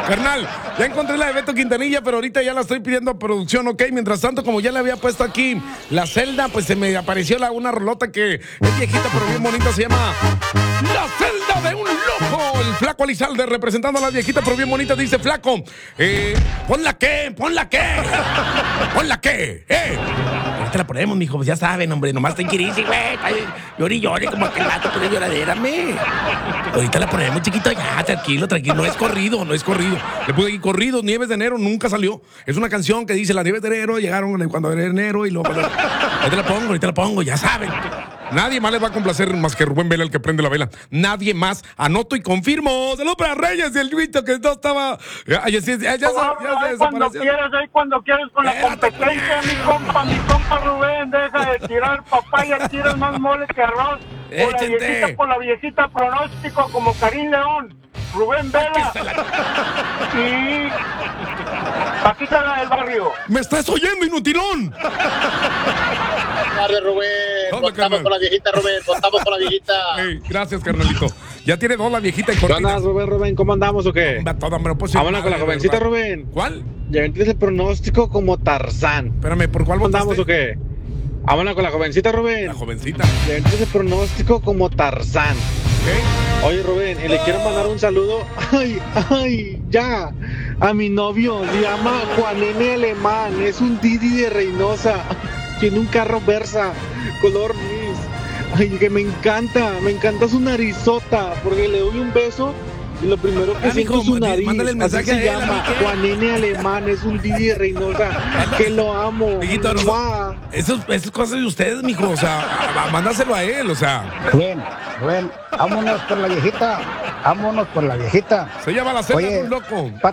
Carnal, ya encontré la de Beto Quintanilla, pero ahorita ya la estoy pidiendo a producción, ¿ok? Mientras tanto, como ya le había puesto aquí la celda, pues se me apareció una rolota que es viejita, pero bien bonita, se llama La Celda de un Loco. El Flaco Elizalde representando a la viejita, pero bien bonita, dice Flaco. ¿Ponla qué? ¿Ponla qué? ¿Ponla qué? Ahorita la ponemos, mijo, pues ya saben, hombre, nomás está inquirisi, güey. Llori, llori, como aquel gato, pero lloradera, me. Ahorita la ponemos, chiquito, ya, tranquilo, tranquilo. No es corrido, no es corrido. Le puse aquí corrido, Nieves de Enero, nunca salió. Es una canción que dice, las Nieves de Enero llegaron cuando era enero y luego... Ahorita la pongo, ya saben. Nadie más les va a complacer más que Rubén Vela, el que prende la vela. Nadie más. Anoto y confirmo. Saludos para Reyes y el Luito, que no estaba... Ya se desapareció. Cuando quieres con la competencia, mi compa Rubén, deja de tirar papaya, tiras más mole que arroz. Por la viejita pronóstico como Karim León, Rubén Vela y Paquita del Barrio. ¡Me estás oyendo, inutilón! Tarde, Rubén. Contamos con la viejita, Rubén. Contamos con la viejita. Hey, gracias, carnalito. Ya tiene dos la viejita en ¿Qué cortina. onda, Rubén? ¿Cómo andamos o qué? Vámonos con la jovencita, Rubén. ¿Cuál? Ya entiendes el pronóstico como Tarzán. Espérame, ¿por cuál votaste? ¿Andamos o qué? Vámonos con la jovencita, Rubén. La jovencita. Ya entiendes el pronóstico como Tarzán. ¿Qué? Oye, Rubén, y le quiero mandar un saludo. Ya. A mi novio, se llama Juan N. Alemán. Es un Didi de Reynosa. Tiene un carro Versa, color gris. Ay, que me encanta su narizota, porque le doy un beso y lo primero que siento es su nariz. Mándale el mensaje. Así se llama, Juan N. Alemán, es un Didi de Reynosa, que lo amo. Mijito, no, esas cosas de ustedes, mijo, o sea, mándaselo a él, o sea. Rubén, vámonos por la viejita, Se llama La Celda de un Loco.